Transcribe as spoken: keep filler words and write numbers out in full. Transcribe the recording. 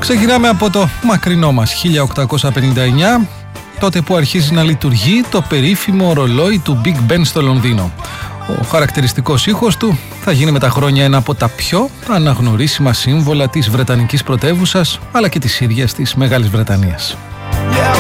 Ξεκινάμε από το μακρινό μας χίλια οκτακόσια πενήντα εννιά, τότε που αρχίζει να λειτουργεί το περίφημο ρολόι του Big Ben στο Λονδίνο. Ο χαρακτηριστικός ήχος του θα γίνει με τα χρόνια ένα από τα πιο αναγνωρίσιμα σύμβολα της Βρετανικής πρωτεύουσας, αλλά και της ίδιας της Μεγάλης Βρετανίας.